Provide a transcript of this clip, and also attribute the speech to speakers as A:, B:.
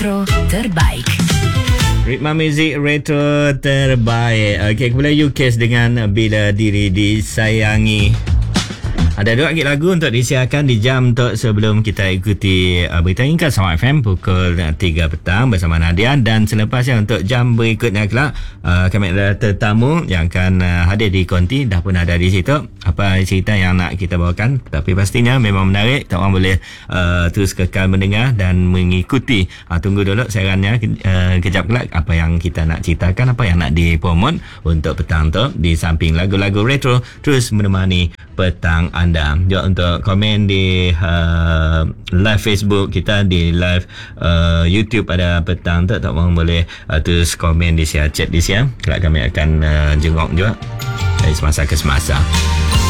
A: retro terbaik.
B: Ritma muzik retro terbaik. Okey, kepada Ukes dengan Bila Diri Disayangi. Ada dua lagi lagu untuk disiarkan di jam untuk sebelum kita ikuti berita ringkas Sama FM pukul 3 petang bersama Nadia. Dan selepasnya untuk jam berikutnya kelak, kami ada tetamu yang akan hadir di konti. Dah pun ada di situ. Apa cerita yang nak kita bawakan, tapi pastinya memang menarik. Tak orang boleh terus kekal mendengar dan mengikuti. Tunggu dulu siarannya kejap kelak. Apa yang kita nak ceritakan, apa yang nak dipromot untuk petang tu. Di samping lagu-lagu retro terus menemani petang anda. Jom untuk komen di live Facebook kita, di live YouTube pada petang tu. Tak orang boleh terus komen di share chat di sini. Kelak kami akan jenguk juga dari semasa ke semasa.